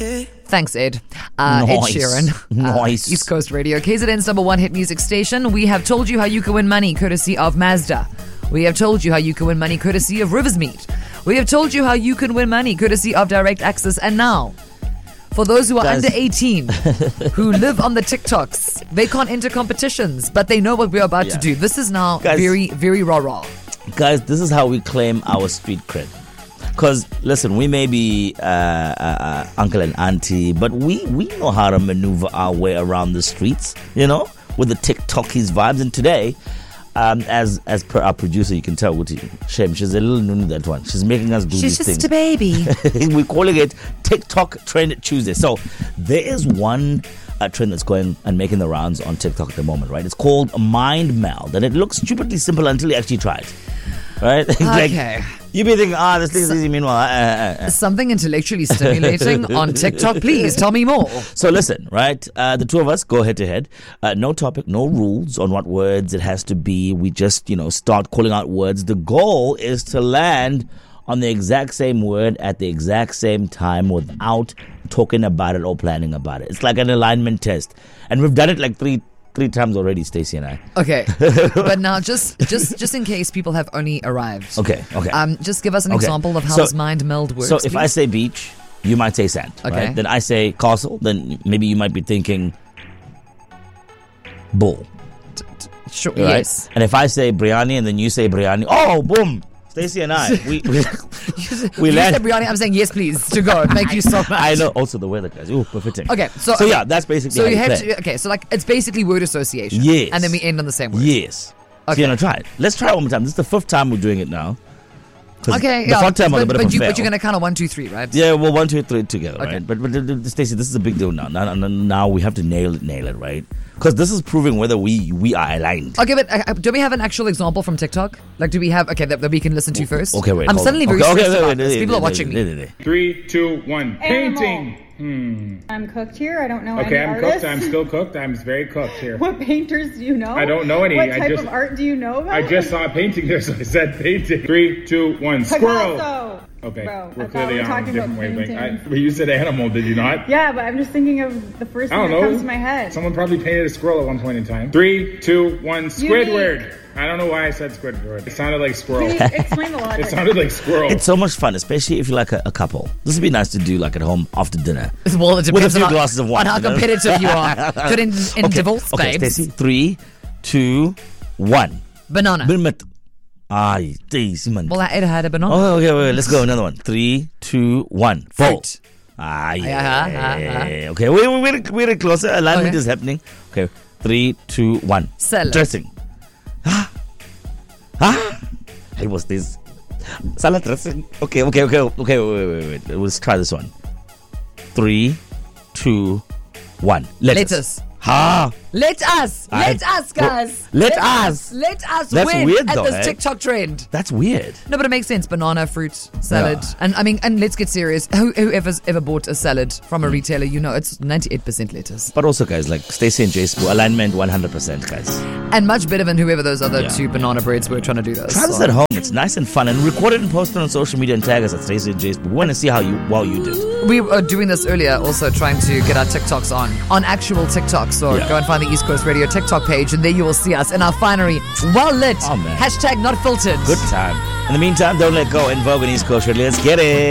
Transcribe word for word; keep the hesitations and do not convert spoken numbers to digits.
Thanks, Ed. Uh, Nice. Ed Sheeran. Nice. Uh, East Coast Radio. K Z N's number one hit music station. We have told you how you can win money courtesy of Mazda. We have told you how you can win money courtesy of Rivers Meat. We have told you how you can win money courtesy of Direct Access. And now, for those who are Guys. under eighteen, who live on the TikToks, they can't enter competitions, but they know what we're about Yeah. to do. This is now Guys. very, very rah-rah. Guys, this is how we claim our street cred. Because, listen, we may be uh, uh, uh, uncle and auntie, but we, we know how to maneuver our way around the streets, you know, with the TikTokies vibes. And today, um, as as per our producer, you can tell, Wuti, Shem, she's a little new that one. She's making us do She's these just things. a baby. We're calling it TikTok Trend Tuesday. So there is one uh, trend that's going and making the rounds on TikTok at the moment, right? It's called Mind Meld, and it looks stupidly simple until you actually try it, right? Like, Okay. you be thinking, ah, this thing is easy. Meanwhile, uh, uh, uh. Something intellectually stimulating on TikTok. Please tell me more. So listen, right? Uh, the two of us go head to head. Uh, no topic, no rules on what words it has to be. We just, you know, start calling out words. The goal is to land on the exact same word at the exact same time without talking about it or planning about it. It's like an alignment test, and we've done it like three three times already, Stacey and I. Okay, but now just just just in case people have only arrived. Okay, okay. Um, just give us an Okay. example of how So- this mind meld works. So if I please. say beach, you might say sand. Okay. Right? Then I say castle, then maybe you might be thinking bull. Sure, Right? yes. And if I say biryani and then you say biryani, oh, boom. Stacey and I, we we, we You land. said biryani, I'm saying yes, please, to go. Thank you so much. I know. Also the weather, guys. Ooh, befitting. Okay, so So yeah, that's basically So how you you have play. to. Okay, so like it's basically word association. Yes. And then we end on the same word. Yes. So Okay. you're gonna try it. Let's try it one more time. This is the fifth time we're doing it now. 'Cause Okay, the yeah. fourth time was but, a bit but, of a you, fail. but you're gonna count on one, two, three, right? Yeah, well, one, two, three together, Okay. right? But, but uh, Stacey, this is a big deal now. Now, now, now we have to nail it, nail it, right? Because this is proving whether we we are aligned. Okay, but uh, do we have an actual example from TikTok? Like, do we have okay that, that we can listen to first? Okay, wait. I'm hold suddenly on. very okay, stressed okay, about wait, this. wait, People wait, are watching wait, me. wait, wait. Three, two, one. Painting. I'm cooked here. I don't know Okay, any I'm artists. cooked. I'm still cooked. I'm very cooked here. What painters do you know? I don't know any. What I type just- of art do you know about? I just saw a painting there, so I said painting. Three, two, one. Squirrel. Picasso. Okay, Bro, we're I thought clearly we were on a talking different about wavelength. I, painting. well, you said animal, did you not? Yeah, but I'm just thinking of the first I thing don't that know. comes to my head. Someone probably painted a squirrel at one point in time. Three, two, one. Squidward. I don't know why I said Squidward. It sounded like squirrel. Can you explain the logic? It sounded like squirrel. It's so much fun, especially if you're like a, a couple. This would be nice to do like at home after dinner. Well, it With a depends few on, how- glasses of wine, on how you know? competitive you are. Good in, in okay, divorce, okay, babes. Stacey. Three, two, one. Banana. Bilmet. Ay, Stacey, man. Well, I had had a banana. Oh, okay, wait, let's go. Another one. Three, two, one. Four. Fruit. Ah, Yeah, yeah. uh, uh. Okay, wait, wait, wait, wait, closer. Alignment Okay. is happening. Okay, three, two, one. Salad. Dressing. Ah, ah. Hey, what's this? Salad dressing. Okay, okay, okay, okay. Wait, wait, wait, wait. Let's try this one. Three, two, one. Lettuce. Lettuce. Ha. Let us, I- let us, guys. Let us. let us That's win weird at though, this eh? TikTok trend. That's weird. No, but it makes sense. Banana, fruit, salad, Yeah. and I mean, and let's get serious. Who, whoever's ever bought a salad from a Hmm. retailer, you know, it's ninety-eight percent lettuce, But also, guys, like Stacey and Jace, alignment one hundred percent, guys. and much better than whoever those other Yeah. two banana breads were trying to do this. Try this So- at home. It's nice and fun. And record it and post it on social media and tag us at Stacey and Jace. We want to see how you well you did. We were doing this earlier, also trying to get our TikToks on, on actual TikTok. So Yeah. go and find the East Coast Radio TikTok page, and there you will see us in our finery, well lit. Oh, man. Hashtag not filtered. Good time. In the meantime, don't let go. In Vogue and East Coast Radio. Let's get it.